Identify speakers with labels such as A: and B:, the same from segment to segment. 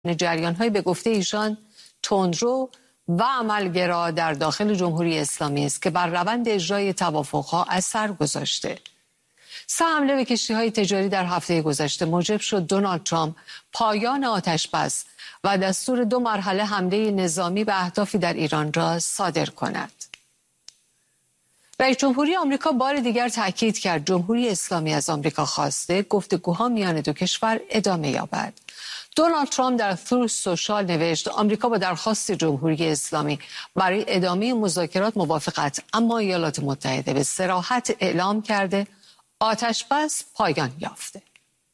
A: جریان‌های به گفته ایشان تندرو و عملگرا در داخل جمهوری اسلامی است که بر روند اجرای توافق‌ها اثر گذاشته. 3 حمله به کشتی‌های تجاری در هفته گذشته موجب شد دونالد ترامپ پایان آتش‌بس و دستور 2 مرحله حمله نظامی به اهدافی در ایران را صادر کند. رئیس جمهوری آمریکا بار دیگر تاکید کرد جمهوری اسلامی از آمریکا خواسته گفتگوها میان دو کشور ادامه یابد. دونالد ترامپ در تروث سوشال نوشت آمریکا با درخواست جمهوری اسلامی برای ادامه مذاکرات موافقت، اما ایالات متحده به صراحت اعلام کرده آتش‌بس پایان یافته.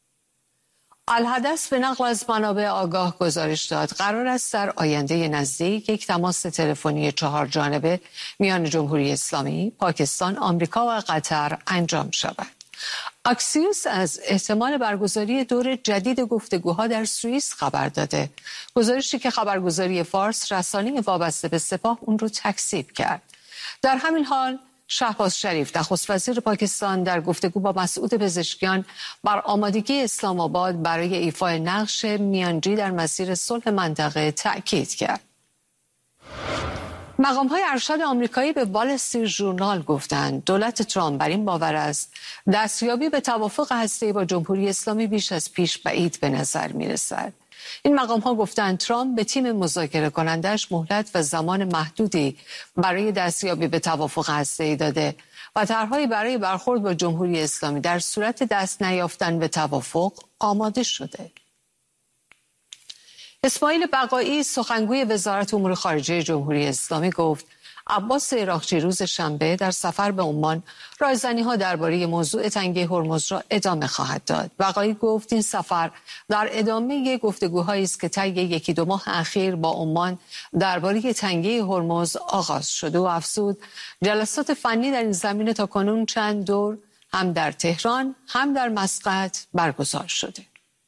A: الحدث به نقل از منابع آگاه گزارش داد قرار است در آینده نزدیک یک تماس تلفنی 4 جانبه میان جمهوری اسلامی، پاکستان، آمریکا و قطر انجام شود. اکسیوس از احتمال برگزاری دور جدید گفتگوها در سوئیس خبر داده. گزارشی که خبرگزاری فارس رسانه وابسته به سپاه اون رو تکذیب کرد. در همین حال شهباز شریف نخست وزیر پاکستان در گفتگو با مسعود پزشکیان بر آمادگی اسلام آباد برای ایفای نقش میانجی در مسیر صلح منطقه تأکید کرد. مقام‌های ارشد آمریکایی به وال استریت ژورنال گفتند دولت ترامپ بر این باور است دستیابی به توافق هسته‌ای با جمهوری اسلامی بیش از پیش بعید به نظر می‌رسد. این مقام‌ها گفتند ترامپ به تیم مذاکره کنندش مهلت و زمان محدودی برای دستیابی به توافق هسته‌ای داده و طرح‌هایی برای برخورد با جمهوری اسلامی در صورت دست نیافتن به توافق آماده شده. اسماعیل بقایی سخنگوی وزارت امور خارجه جمهوری اسلامی گفت عباس عراقچی روز شنبه در سفر به عمان رایزنی‌ها درباره موضوع تنگه هرمز را ادامه خواهد داد. بقایی گفت این سفر در ادامه گفتگوهایی است که طی 1-2 ماه اخیر با عمان درباره تنگه هرمز آغاز شده و افزود جلسات فنی در این زمینه تاکنون چند دور هم در تهران هم در مسقط برگزار شده.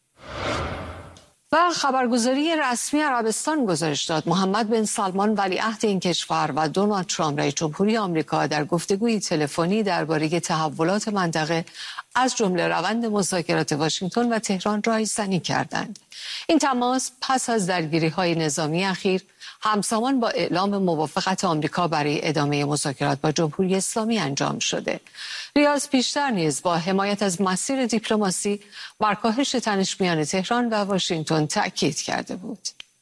A: و خبرگزاری رسمی عربستان گزارش داد محمد بن سلمان ولیعهد این کشور و دونالد ترامپ رئیس جمهوری آمریکا در گفتگوی تلفنی درباره تحولات منطقه از جمله روند مذاکرات واشنگتن و تهران رایزنی کردند. این تماس پس از درگیری‌های نظامی اخیر همزمان با اعلام موافقت آمریکا برای ادامه مذاکرات با جمهوری اسلامی انجام شده. ریاض پیشتر نیز با حمایت از مسیر دیپلماسی بر کاهش تنش میان تهران و واشنگتن تأکید کرده بود.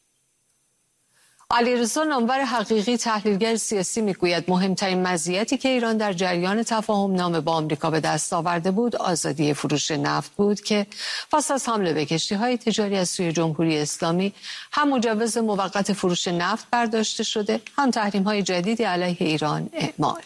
A: علیرضا نامور حقیقی تحلیلگر سیاسی میگوید مهمترین مزیتی که ایران در جریان تفاهم نامه با آمریکا به دست آورده بود آزادی فروش نفت بود که پس از حمله به کشتی‌های تجاری از سوی جمهوری اسلامی هم مجوز موقت فروش نفت برداشته شده هم تحریم‌های جدیدی علیه ایران اعمال.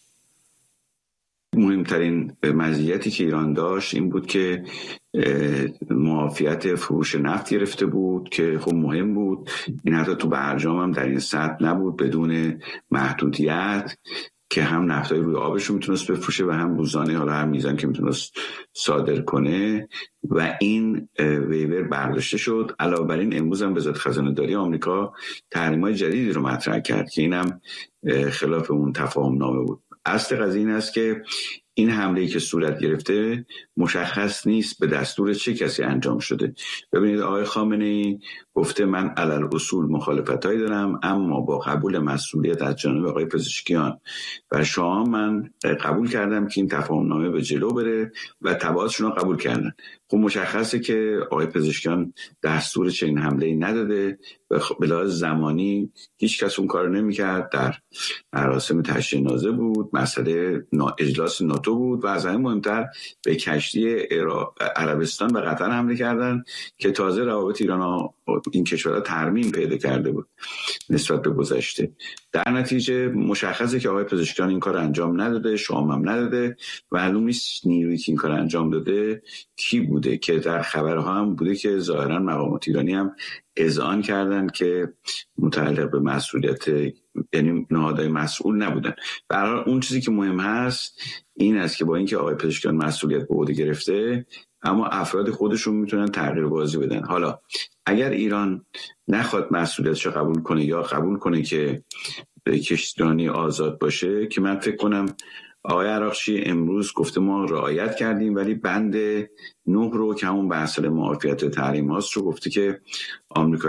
B: مهمترین مزیتی که ایران داشت این بود که معافیت فروش نفت گرفته بود که خب مهم بود. این حتی تو برجام هم در این سطح نبود بدون محدودیت که هم نفتای روی آبش رو میتونست بفروشه و هم روزانه حالا هر میزان که میتونست صادر کنه و این ویور برداشته شد. علاوه بر این امروز هم وزارت خزانه داری آمریکا تحریم‌های جدیدی رو مطرح کرد که اینم خلاف اون تفاهم نامه بود. اصل قضیه این است که این حمله‌ای که صورت گرفته مشخص نیست به دستور چه کسی انجام شده. ببینید آقای خامنه‌ای گفته من علل اصول مخالفتایی دارم اما با قبول مسئولیت از جانب آقای پزشکیان و شام من قبول کردم که این تفاهم‌نامه به جلو بره و تبعاتشون رو قبول کردن. خب مشخصه که آقای پزشکیان دستور چنین حمله‌ای نداده و به لحاظ زمانی هیچ کس اون کارو نمی‌کرد. در مراسم تشییع نازه بود، مسئله اجلاس ناتو بود و از همه مهمتر به کشتی عربستان و قطر حمله کردن که تازه روابط ایران و این کشورها ترمیم پیدا کرده بود نسبت به گذشته. در نتیجه مشخصه که آقای پزشکیان این کار انجام نداده، شام هم نداده، معلوم نیست نیرویی که این کار انجام داده کی بوده که در خبرها هم بوده که ظاهرا مقامات ایرانی هم اذعان کردن که متعلق به مسئولیت یعنی نهادهای مسئول نبودن. برای اون چیزی که مهم هست این است که با اینکه آقای پزشکیان مسئولیت به عهده گرفته اما افراد خودشون میتونن تغییر بازی بدن. حالا اگر ایران نخواد مسئولیتش رو قبول کنه یا قبول کنه که کشتیرانی آزاد باشه که من فکر کنم آقای عراقچی امروز گفته ما رعایت کردیم، ولی بند 9 رو که همون بحث معافیت تحریم هاست رو گفته که آمریکا